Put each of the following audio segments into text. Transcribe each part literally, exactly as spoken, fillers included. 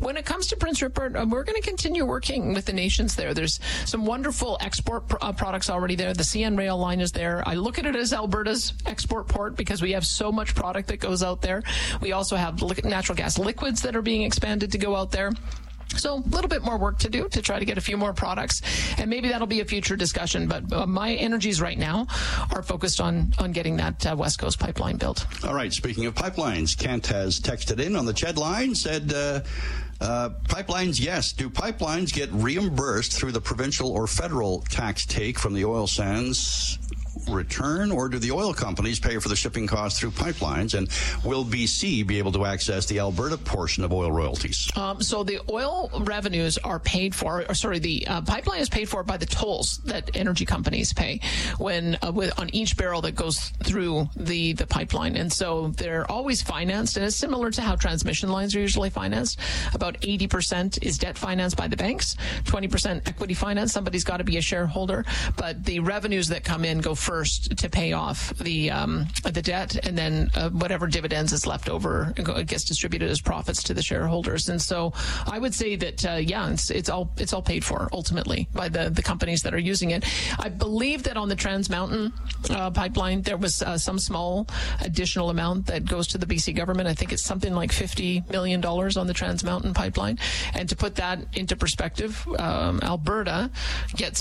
when it comes to Prince Rupert, uh, we're going to continue working with the nations there. There's some wonderful export pr- uh, products already there. The C N Rail line is there. I look at it as Alberta's export port because we have so much product that goes out there. We also have li- natural gas liquids that are being expanded to go out there. So a little bit more work to do to try to get a few more products, and maybe that'll be a future discussion. But uh, my energies right now are focused on on getting that uh, West Coast pipeline built. All right. Speaking of pipelines, Kent has texted in on the Ched line, said, uh, uh, pipelines, yes. Do pipelines get reimbursed through the provincial or federal tax take from the oil sands return, or do the oil companies pay for the shipping costs through pipelines? And will B C be able to access the Alberta portion of oil royalties? Um, so the oil revenues are paid for, or sorry, the uh, pipeline is paid for by the tolls that energy companies pay when uh, with, on each barrel that goes through the, the pipeline. And so they're always financed, and it's similar to how transmission lines are usually financed. About eighty percent is debt financed by the banks, twenty percent equity finance. Somebody's got to be a shareholder, but the revenues that come in go first to pay off the um, the debt, and then uh, whatever dividends is left over gets distributed as profits to the shareholders. And so I would say that uh, yeah, it's it's all it's all paid for ultimately by the the companies that are using it. I believe that on the Trans Mountain uh, pipeline there was uh, some small additional amount that goes to the B C government. I think it's something like fifty million dollars on the Trans Mountain pipeline. And to put that into perspective, um, Alberta gets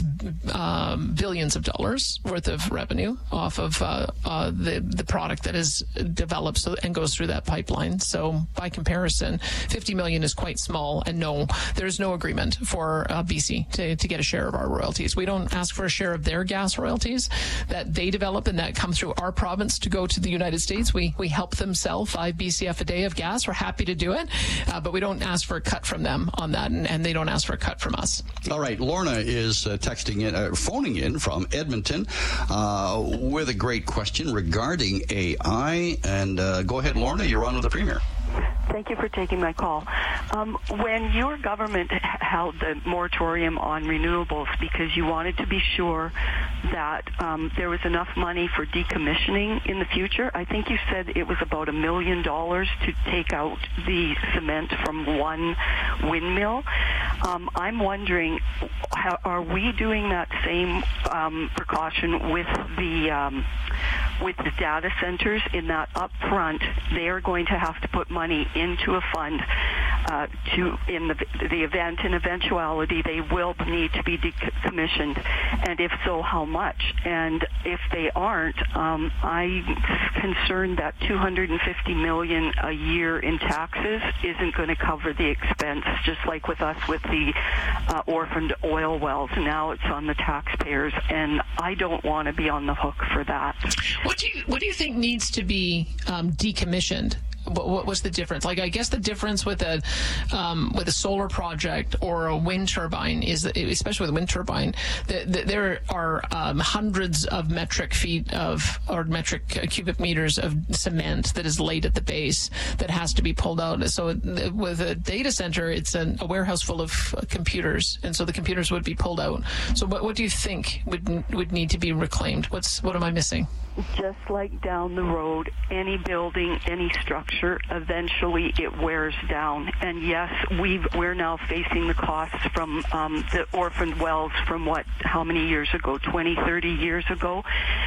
um, billions of dollars worth of revenue off of uh, uh, the the product that is developed so, and goes through that pipeline. So by comparison, fifty million is quite small. And no, there's no agreement for uh, B C to, to get a share of our royalties. We don't ask for a share of their gas royalties that they develop and that come through our province to go to the United States. We we help them sell five B C F a day of gas. We're happy to do it, uh, but we don't ask for a cut from them on that, and, and they don't ask for a cut from us. All right, Lorna is uh, texting in, uh, phoning in from Edmonton. Uh, with a great question regarding A I. And uh, go ahead, Lorna, you're on with the Premier. Thank you for taking my call. Um, when your government h- held the moratorium on renewables because you wanted to be sure that um, there was enough money for decommissioning in the future, I think you said it was about a million dollars to take out the cement from one windmill. Um, I'm wondering, how, are we doing that same um, precaution with the um, with the data centers, in that up front they are going to have to put money into a fund uh, to, in the, the event and eventuality, they will need to be decommissioned, and if so, how much? And if they aren't, um, I'm concerned that two hundred fifty million dollars a year in taxes isn't going to cover the expense, just like with us with the uh, orphaned oil wells. Now it's on the taxpayers, and I don't want to be on the hook for that. What do you what do you think needs to be um, decommissioned? What, what was the difference? Like, I guess the difference with a um, with a solar project or a wind turbine is, that, especially with a wind turbine, that the, there are um, hundreds of metric feet of or metric cubic meters of cement that is laid at the base that has to be pulled out. So with a data center, it's an, a warehouse full of computers, and so the computers would be pulled out. So what, what do you think would would need to be reclaimed? What's what am I missing? Just like down the road, any building, any structure, eventually it wears down. And yes, we've, we're now facing the costs from um, the orphaned wells from what, how many years ago, twenty, thirty years ago.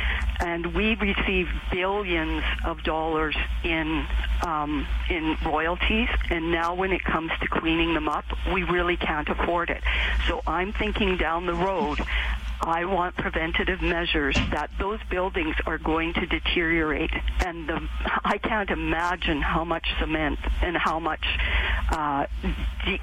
And we received billions of dollars in um, in royalties, and now when it comes to cleaning them up, we really can't afford it. So I'm thinking down the road, I want preventative measures that those buildings are going to deteriorate, and the, I can't imagine how much cement and how much uh, de-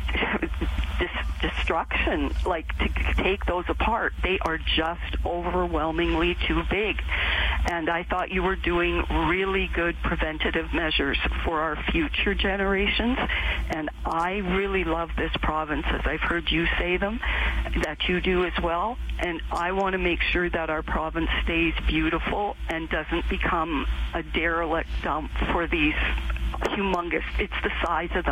dis- destruction, like to take those apart. They are just overwhelmingly too big. And I thought you were doing really good preventative measures for our future generations, and I really love this province, as I've heard you say them, that you do as well. And I want to make sure that our province stays beautiful and doesn't become a derelict dump for these humongous, it's the size of them,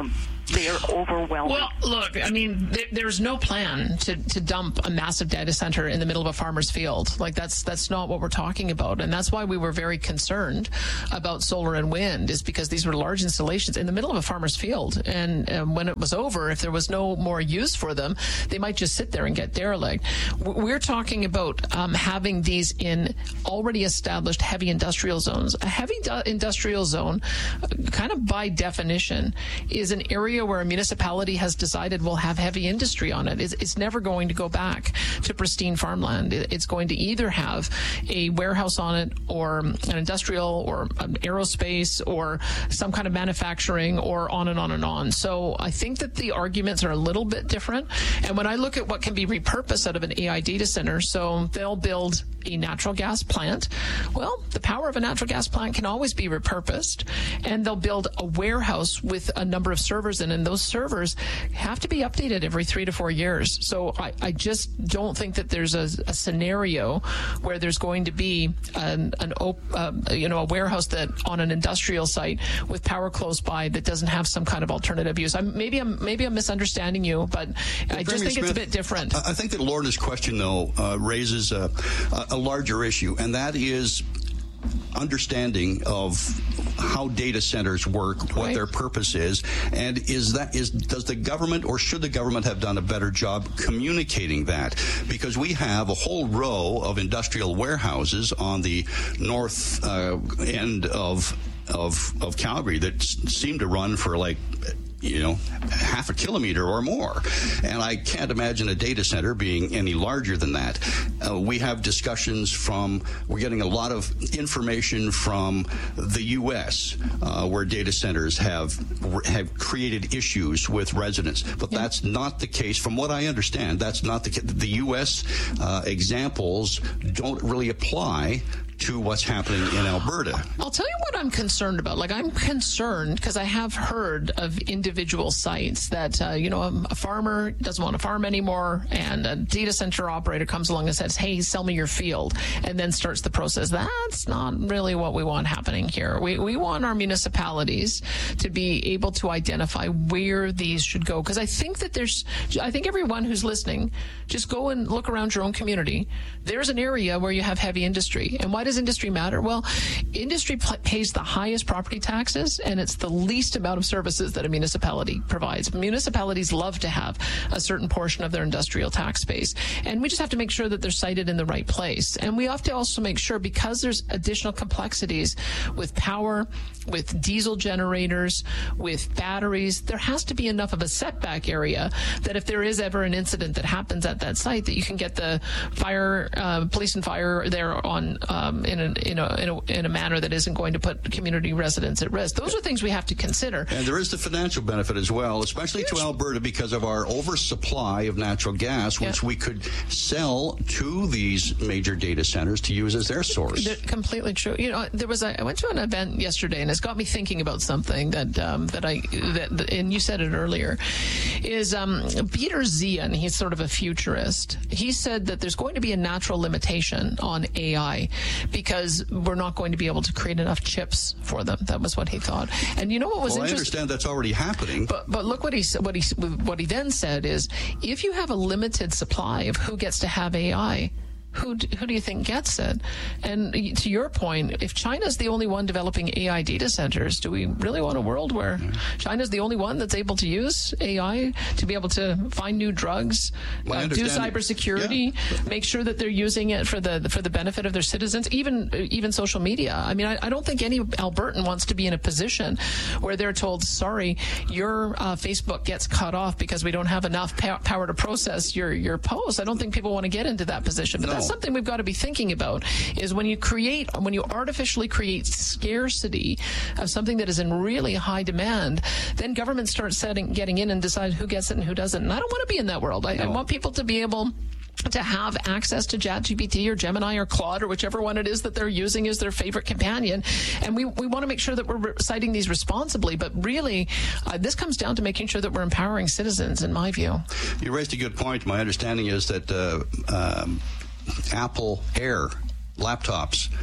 They are overwhelming. Well, look, I mean, there, there's no plan to, to dump a massive data center in the middle of a farmer's field. Like, that's that's not what we're talking about. And that's why we were very concerned about solar and wind, is because these were large installations in the middle of a farmer's field. And um, when it was over, if there was no more use for them, they might just sit there and get derelict. We're talking about um, having these in already established heavy industrial zones. A heavy du- industrial zone, uh, kind of by definition, is an area where a municipality has decided will have heavy industry on it. It's, it's never going to go back to pristine farmland. It's going to either have a warehouse on it, or an industrial, or an aerospace, or some kind of manufacturing, or on and on and on. So I think that the arguments are a little bit different. And when I look at what can be repurposed out of an A I data center, so they'll build a natural gas plant. Well, the power of a natural gas plant can always be repurposed, and they'll build a warehouse with a number of servers in, and those servers have to be updated every three to four years. So I, I just don't think that there's a, a scenario where there's going to be an, an op, uh, you know, a warehouse that on an industrial site with power close by that doesn't have some kind of alternative use. I'm, maybe I'm maybe I'm misunderstanding you, but well, I just think Smith, it's a bit different. I think that Lorna's question, though, uh, raises a, a larger issue, and that is understanding of how data centers work, what right. their purpose is, and is that is does the government, or should the government have done a better job communicating that? Because we have a whole row of industrial warehouses on the north uh, end of of of Calgary that s- seem to run for like, you know, half a kilometer or more. And I can't imagine a data center being any larger than that. Uh, we have discussions from, we're getting a lot of information from the U S uh, where data centers have have created issues with residents. But yeah. that's not the case. From what I understand, that's not the case. The U S uh, examples don't really apply to what's happening in Alberta. I'll tell you what I'm concerned about. Like, I'm concerned because I have heard of individual sites that, uh, you know, a, a farmer doesn't want to farm anymore, and a data center operator comes along and says, hey, sell me your field, and then starts the process. That's not really what we want happening here. We, we want our municipalities to be able to identify where these should go. Because I think that there's, I think everyone who's listening, just go and look around your own community. There's an area where you have heavy industry. And why does industry matter? Well, industry pl- pays the highest property taxes, and it's the least amount of services that a municipality provides. Municipalities love to have a certain portion of their industrial tax base, and we just have to make sure that they're sited in the right place. And we have to also make sure, because there's additional complexities with power, with diesel generators, with batteries, there has to be enough of a setback area that if there is ever an incident that happens at that site, that you can get the fire, uh, police and fire there on um, in, a, in, a, in, a, in a manner that isn't going to put community residents at risk. Those are things we have to consider. And there is the financial benefit as well, especially Huge. to Alberta, because of our oversupply of natural gas, which yeah. we could sell to these major data centers to use as their source. They're completely true. You know, there was a, I went to an event yesterday, and it's got me thinking about something that um, that I that, and you said it earlier, is um, Peter Zian. He's sort of a futurist. He said that there's going to be a natural limitation on A I because we're not going to be able to create enough chips for them. That was what he thought. And you know what was well, interesting? I understand that's already happening. But but look what he what he what he then said is, if you have a limited supply of who gets to have A I, Who do, who do you think gets it? And to your point, if China's the only one developing A I data centers, do we really want a world where China's the only one that's able to use A I to be able to find new drugs, uh, do cybersecurity, yeah. make sure that they're using it for the for the benefit of their citizens, even even social media? I mean, I, I don't think any Albertan wants to be in a position where they're told, sorry, your uh, Facebook gets cut off because we don't have enough pa- power to process your, your posts. I don't think people want to get into that position. But no. that's something we've got to be thinking about, is when you create, when you artificially create scarcity of something that is in really high demand, then government starts setting, getting in and decide who gets it and who doesn't. And I don't want to be in that world. I, no. I want people to be able to have access to ChatGPT or Gemini or Claude or whichever one it is that they're using as their favorite companion. And we, we want to make sure that we're citing these responsibly. But really, uh, this comes down to making sure that we're empowering citizens, in my view. You raised a good point. My understanding is that uh, um, Apple Air laptops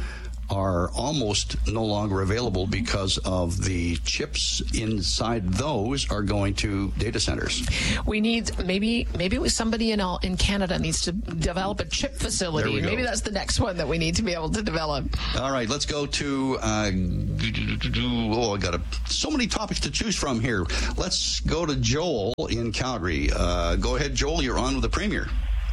are almost no longer available because of the chips inside those are going to data centers. We need maybe maybe somebody in all, in Canada needs to develop a chip facility. Maybe that's the next one that we need to be able to develop. All right, let's go to uh, oh, I got a, so many topics to choose from here. Let's go to Joel in Calgary. Uh, go ahead, Joel. You're on with the Premier.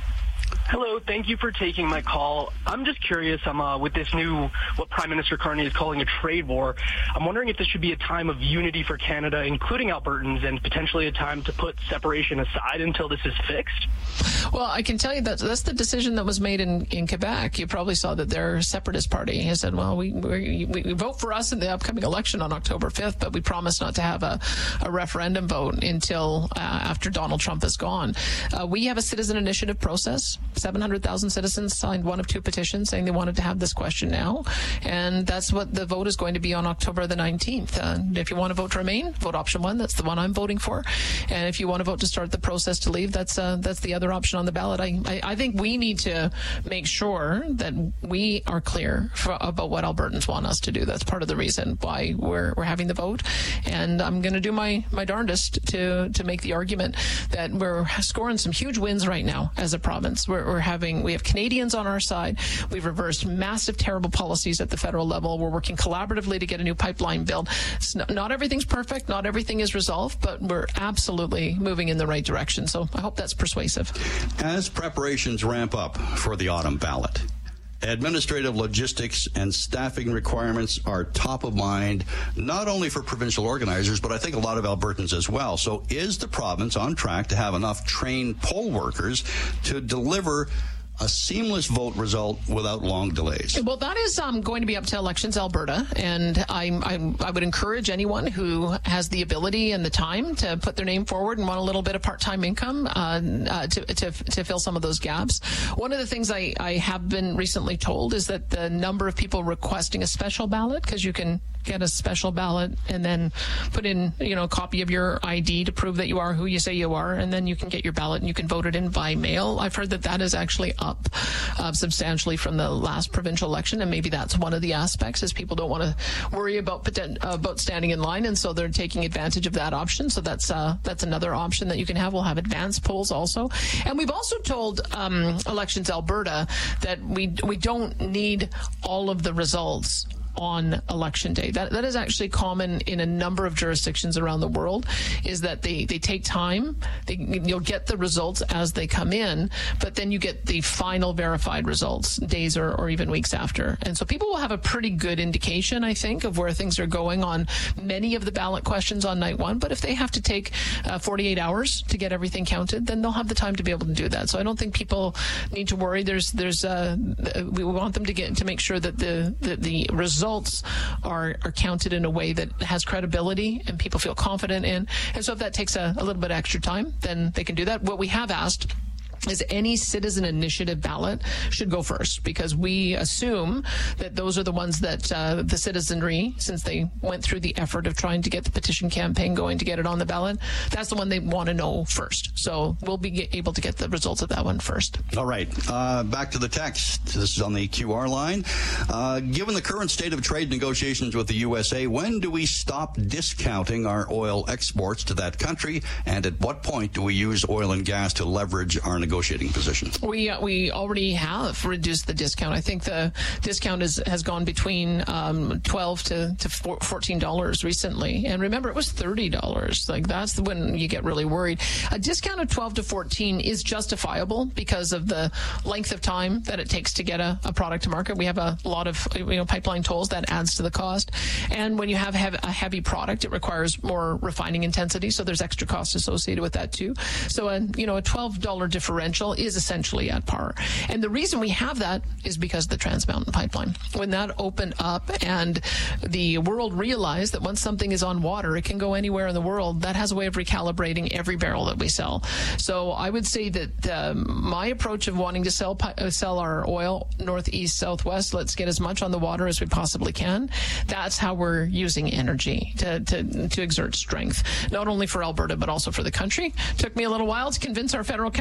Hello, thank you for taking my call. I'm just curious, I'm uh, with this new, what Prime Minister Carney is calling a trade war, I'm wondering if this should be a time of unity for Canada, including Albertans, and potentially a time to put separation aside until this is fixed? Well, I can tell you that that's the decision that was made in, in Quebec. You probably saw that their separatist party has said, well, we, we, we vote for us in the upcoming election on October fifth, but we promise not to have a, a referendum vote until uh, after Donald Trump is gone. Uh, we have a citizen initiative process. seven hundred thousand citizens signed one of two petitions saying they wanted to have this question now. And that's what the vote is going to be on October the nineteenth. Uh, if you want to vote to remain, vote option one. That's the one I'm voting for. And if you want to vote to start the process to leave, that's uh, that's the other option on the ballot. I, I, I think we need to make sure that we are clear for, about what Albertans want us to do. That's part of the reason why we're we're having the vote. And I'm going to do my, my darndest to, to make the argument that we're scoring some huge wins right now as a province. We're, we're having, we have Canadians on our side. We've reversed massive, terrible policies at the federal level. We're working collaboratively to get a new pipeline built. Not, not everything's perfect. Not everything is resolved, but we're absolutely moving in the right direction. So I hope that's persuasive. As preparations ramp up for the autumn ballot, administrative logistics and staffing requirements are top of mind, not only for provincial organizers, but I think a lot of Albertans as well. So is the province on track to have enough trained poll workers to deliver a seamless vote result without long delays? Well, that is um, going to be up to Elections Alberta, and I'm, I'm, I would encourage anyone who has the ability and the time to put their name forward and want a little bit of part-time income uh, uh, to, to to fill some of those gaps. One of the things I, I have been recently told is that the number of people requesting a special ballot, because you can get a special ballot and then put in, you know, a copy of your I D to prove that you are who you say you are, and then you can get your ballot and you can vote it in by mail. I've heard that that is actually up uh, substantially from the last provincial election, and maybe that's one of the aspects is people don't want to worry about poten- uh, about standing in line, and so they're taking advantage of that option. So that's uh, that's another option that you can have. We'll have advanced polls also, and we've also told um, Elections Alberta that we we don't need all of the results on election day. That that is actually common in a number of jurisdictions around the world, is that they, they take time. They, you'll get the results as they come in, but then you get the final verified results days or, or even weeks after. And so people will have a pretty good indication, I think, of where things are going on many of the ballot questions on night one. But if they have to take uh, forty-eight hours to get everything counted, then they'll have the time to be able to do that. So I don't think people need to worry. There's there's uh, we want them to get to make sure that the the, the results results are, are counted in a way that has credibility and people feel confident in. And so if that takes a, a little bit of extra time, then they can do that. What we have asked is any citizen initiative ballot should go first, because we assume that those are the ones that uh, the citizenry, since they went through the effort of trying to get the petition campaign going to get it on the ballot, that's the one they want to know first. So we'll be able to get the results of that one first. All right. Uh, back to the text. This is on the Q R line. Uh, given the current state of trade negotiations with the U S A, when do we stop discounting our oil exports to that country? And at what point do we use oil and gas to leverage our negotiations? negotiating position? We uh, we already have reduced the discount. I think the discount is, has gone between um, twelve to, to fourteen dollars recently. And remember, it was thirty dollars. Like, that's when you get really worried. A discount of twelve to fourteen is justifiable because of the length of time that it takes to get a, a product to market. We have a lot of you know pipeline tolls that adds to the cost. And when you have a heavy product, it requires more refining intensity. So there's extra costs associated with that too. So a, you know, a twelve dollars differential is essentially at par. And the reason we have that is because of the Trans Mountain Pipeline. When that opened up and the world realized that once something is on water, it can go anywhere in the world, that has a way of recalibrating every barrel that we sell. So I would say that um, my approach of wanting to sell uh, sell our oil northeast, southwest, let's get as much on the water as we possibly can. That's how we're using energy to, to, to exert strength, not only for Alberta, but also for the country. It took me a little while to convince our federal counterparts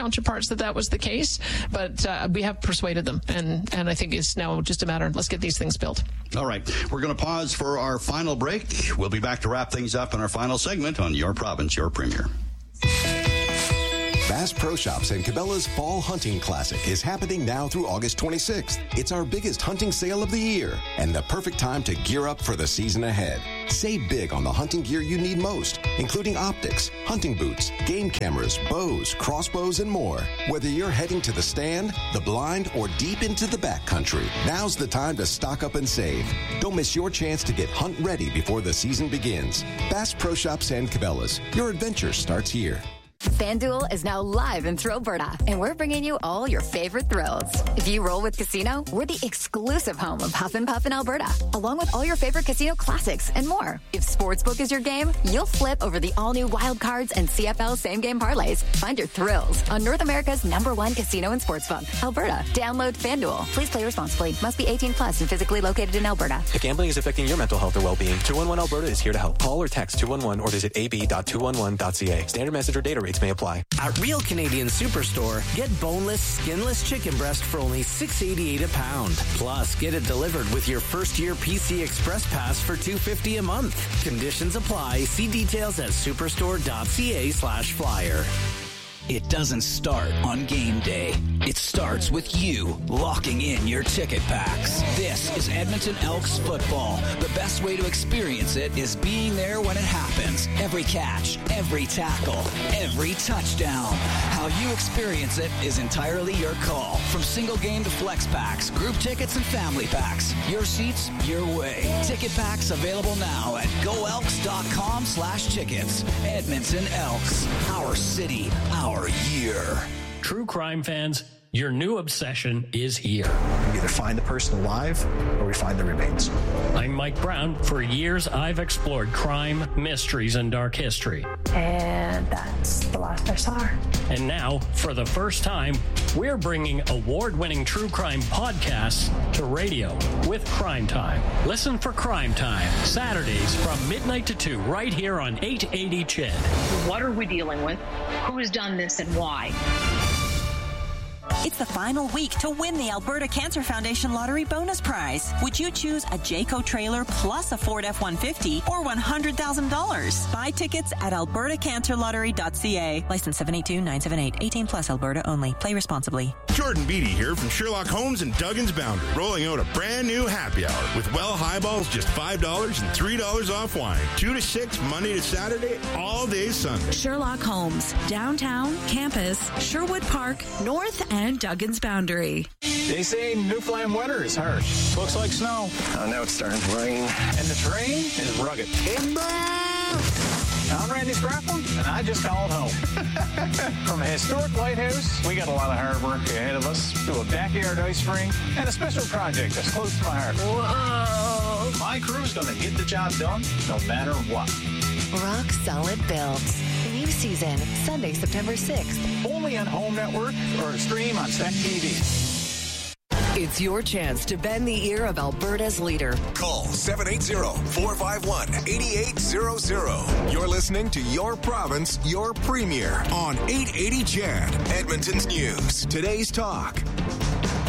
that that was the case, but uh, we have persuaded them, and, and I think it's now just a matter of let's get these things built. All right. We're going to pause for our final break. We'll be back to wrap things up in our final segment on Your Province, Your Premier. Bass Pro Shops and Cabela's Fall Hunting Classic is happening now through August twenty-sixth. It's our biggest hunting sale of the year and the perfect time to gear up for the season ahead. Save big on the hunting gear you need most, including optics, hunting boots, game cameras, bows, crossbows, and more. Whether you're heading to the stand, the blind, or deep into the backcountry, now's the time to stock up and save. Don't miss your chance to get hunt ready before the season begins. Bass Pro Shops and Cabela's. Your adventure starts here. FanDuel is now live in Thrillberta, and we're bringing you all your favorite thrills. If you roll with Casino, we're the exclusive home of Huff and Puff in Alberta, along with all your favorite casino classics and more. If Sportsbook is your game, you'll flip over the all-new Wild Cards and C F L same-game parlays. Find your thrills on North America's number one casino and sportsbook, Alberta. Download FanDuel. Please play responsibly. Must be eighteen plus and physically located in Alberta. If gambling is affecting your mental health or well-being, two one one Alberta is here to help. Call or text two one one or visit a b dot two one one dot c a. Standard message or data rates may apply. At Real Canadian Superstore, get boneless, skinless chicken breast for only six dollars and eighty-eight cents a pound. Plus, get it delivered with your first-year P C Express Pass for two dollars and fifty cents a month. Conditions apply. See details at superstore dot c a slash flyer. It doesn't start on game day. It starts with you locking in your ticket packs. This is Edmonton Elks football. The best way to experience it is being there when it happens. Every catch, every tackle, every touchdown. How you experience it is entirely your call. From single game to flex packs, group tickets and family packs. Your seats, your way. Ticket packs available now at go elks dot com slash tickets. Edmonton Elks. Our city, our year. True crime fans, your new obsession is here. We either find the person alive or we find the remains. I'm Mike Brown. For years, I've explored crime, mysteries, and dark history. And that's the last I saw her. And now, for the first time, we're bringing award-winning true crime podcasts to radio with Crime Time. Listen for Crime Time, Saturdays from midnight to two, right here on eight eighty C H E D. What are we dealing with? Who's done this and why? It's the final week to win the Alberta Cancer Foundation Lottery Bonus Prize. Would you choose a Jayco trailer plus a Ford F one fifty or one hundred thousand dollars? Buy tickets at alberta cancer lottery dot c a. License seven eight two nine seven eight. eighteen plus Alberta only. Play responsibly. Jordan Beatty here from Sherlock Homes and Duggan's Boundary, rolling out a brand new happy hour with well highballs just five dollars and three dollars off wine. two to six, Monday to Saturday, all day Sunday. Sherlock Homes, downtown, campus, Sherwood Park, North and Duggan's Boundary. They say Newfoundland winter is harsh. Looks like snow. Oh, now it's starting to rain. And the terrain is rugged. I'm Randy Scraplin, and I just called home. From a historic lighthouse, we got a lot of hard work ahead of us, to a backyard ice rink, and a special project that's close to my heart. Whoa! My crew's going to get the job done, no matter what. Rock Solid Builds. New season, Sunday, September sixth. Only on Home Network or stream on Spec T V. It's your chance to bend the ear of Alberta's leader. Call seven eight zero, four five one, eight eight zero zero. You're listening to Your Province, Your Premier on eight eighty C H E D, Edmonton's News. Today's Talk,